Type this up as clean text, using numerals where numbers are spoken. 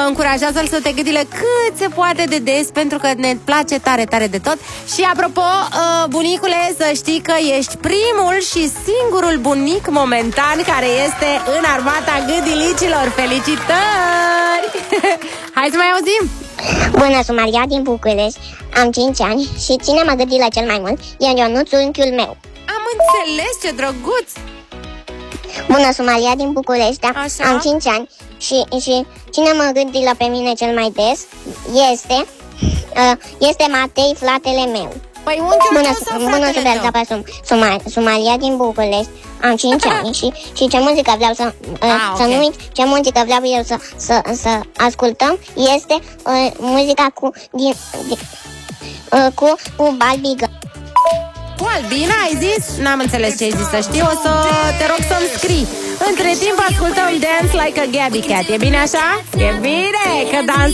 încurajează-l să te gâdile cât se poate de des, pentru că ne place tare, tare de tot. Și apropo, bunicule, să știi că ești primul și singurul bunic momentan care este în armata gâdilicilor. Felicitări! Hai să mai auzim! Bună, sunt Maria din București, am 5 ani și cine mă gâdi la cel mai mult e Ionuț, unchiul meu. Am înțeles, ce drăguț! Bună, sunt Maria din București, am 5 ani și cine mă gâdi la pe mine cel mai des este Matei, fratele meu. Păi unchiul tău sau fratele tău? Sunt Maria din București, am 5 ani și ce muzică vreau să nu uit, ce muzică vreau eu să ascultăm este muzica cu Barbie Girl. Cu Albina ai zis? N-am înțeles ce ai zis, să știi. O să te rog să-mi scrii. Între timp ascultăm Dance Like a Gabby Cat. E bine așa? E bine, că dans